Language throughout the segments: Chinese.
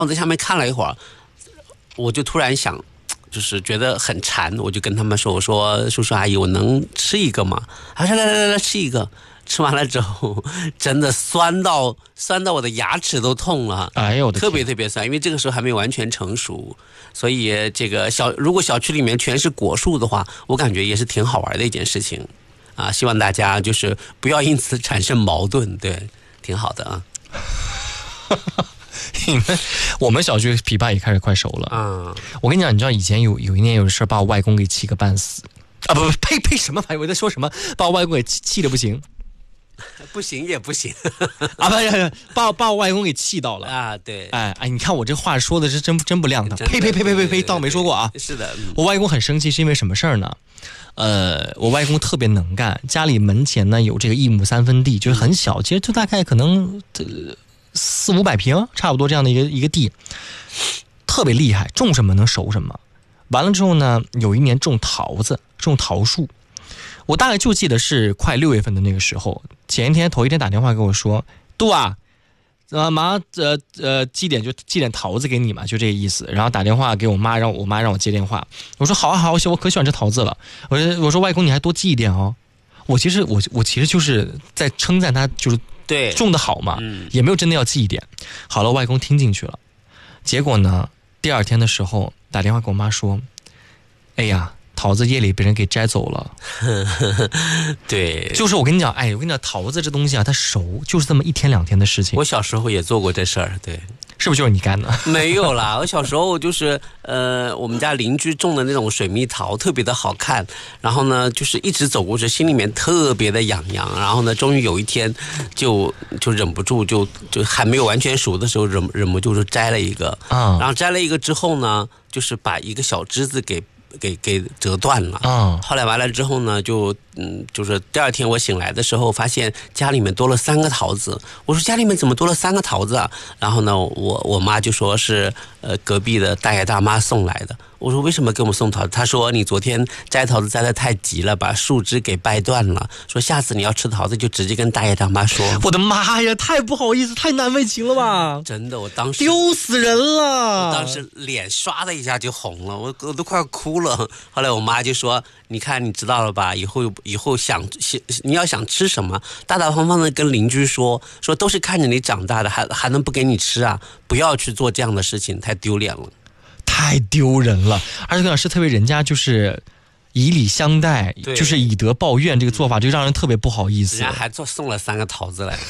我在下面看了一会儿，我就突然想，就是觉得很馋，我就跟他们说：“我说叔叔阿姨，我能吃一个吗？”他说：“来，吃一个。”吃完了之后，真的酸到我的牙齿都痛了， 哎呦我的天， 特别酸，因为这个时候还没有完全成熟，所以这个如果小区里面全是果树的话，我感觉也是挺好玩的一件事情啊。希望大家就是不要因此产生矛盾，对，挺好的啊。 我们小区枇杷也开始快熟了啊！我跟你讲，你知道以前有一年有事把我外公给气个半死啊！不呸什么玩意？我在说什么？把我外公给气得不行。 不行也不行啊！不，把我外公给气到了啊！对， 哎，你看我这话说的是真不亮堂，呸，当我没说过啊！ 是的， 我外公很生气，是因为什么事儿呢？我外公特别能干，家里门前呢有这个1亩3分地，就是很小，其实就大概可能400-500平，差不多这样的一个地，特别厉害，种什么能熟什么。完了之后呢，有一年种桃树。我大概就记得是快6月份的那个时候，头一天打电话给我说，杜啊，马上寄点桃子给你嘛，就这个意思。然后打电话给我妈，让我接电话。我说好啊，我可喜欢吃桃子了。我说外公你还多寄一点哦。我其实就是在称赞他，就是对种得好嘛，也没有真的要寄一点。好了，外公听进去了。结果呢，第2天的时候打电话给我妈说，哎呀，桃子夜里被人给摘走了。 对， 就是我跟你讲，桃子这东西啊，它熟就是这么1天2天的事情。 我小时候也做过这事儿，对， 是不是就是你干的？ 没有啦，我小时候就是我们家邻居种的那种水蜜桃，特别的好看。然后呢，就是一直走过去，心里面特别的痒痒。然后呢，终于有一天就忍不住，就还没有完全熟的时候，忍不住就摘了一个。然后摘了一个之后呢，就是把一个小枝子给折断了。后来完了之后呢，就是第2天我醒来的时候，发现家里面多了3个桃子。我说家里面怎么多了3个桃子啊？然后呢，我妈就说是隔壁的大爷大妈送来的。我说为什么给我们送桃子？她说你昨天摘桃子摘得太急了，把树枝给掰断了。说下次你要吃桃子就直接跟大爷大妈说。 我的妈呀，太不好意思，太难为情了吧！ 真的，我当时丢死人了。 我当时脸刷的一下就红了，我都快哭了。后来我妈就说：“你看，你知道了吧？以后你要想吃什么，大大方方的跟邻居说都是看着你长大的，还能不给你吃啊？不要去做这样的事情，太丢脸了。” 太丢人了，而且是特别人家就是以礼相待，就是以德报怨，这个做法就让人特别不好意思。 人家还送了3个桃子来。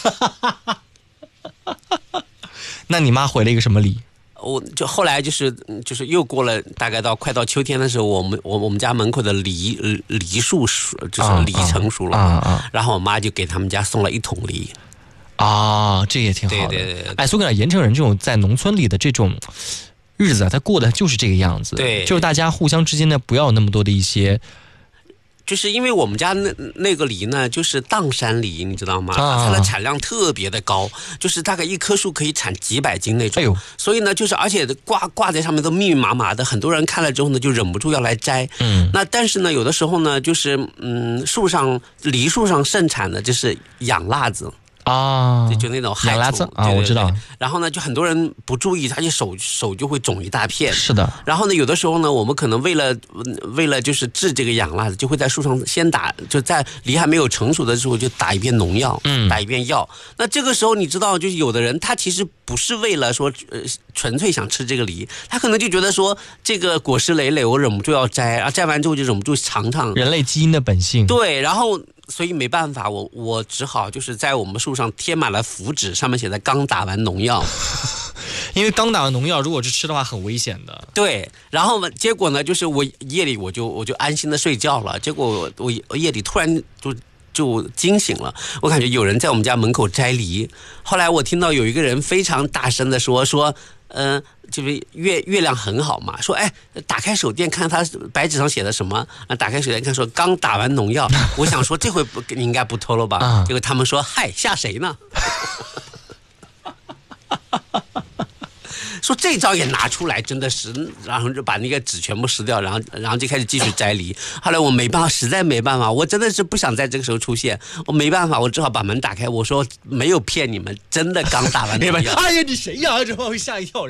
那你妈回了一个什么礼？ 我就后来就是又过了大概快到秋天的时候，我们家门口的梨树就是梨成熟了，然后我妈就给他们家送了1桶梨。 啊，这也挺好的。 对。 哎，所以讲盐城人这种在农村里的这种日子啊，他过的就是这个样子。 对， 就是大家互相之间呢，不要有那么多的一些。 就是因为我们家那个梨呢，就是砀山梨，你知道吗？它的产量特别的高，就是大概一棵树可以产几百斤那种。 哎呦， 所以呢，就是而且挂在上面都密密麻麻的，很多人看了之后呢，就忍不住要来摘。那但是呢，有的时候呢，就是梨树上盛产的就是养辣子。就那种害虫啊， 我知道。 然后呢，就很多人不注意，他就手就会肿一大片。 是的。 然后呢，有的时候呢，我们可能为了就是治这个痒辣子，就会在树上先打，就在梨还没有成熟的时候就打一遍农药，打一遍药。那这个时候你知道，就是有的人他其实不是为了说纯粹想吃这个梨，他可能就觉得说这个果实累累，我忍不住要摘，然后摘完之后就忍不住尝尝。 人类基因的本性。 对，然后。所以没办法，我只好就是在我们树上贴满了符纸，上面写的刚打完农药。 因为刚打完农药，如果是吃的话很危险的。 对，然后结果呢，就是我夜里我就安心的睡觉了，结果我夜里突然就惊醒了，我感觉有人在我们家门口摘梨。后来我听到有一个人非常大声的说就是月亮很好嘛，说打开手电看他白纸上写的什么啊？打开手电看说刚打完农药，我想说这回你应该不偷了吧？结果他们说嗨，吓谁呢？说这招也拿出来，真的是，然后就把那个纸全部撕掉，然后就开始继续摘梨。后来我没办法，实在没办法，我真的是不想在这个时候出现，我没办法，我只好把门打开，我说没有骗你们，真的刚打完农药。 哎呀，你谁呀？这把我吓一跳。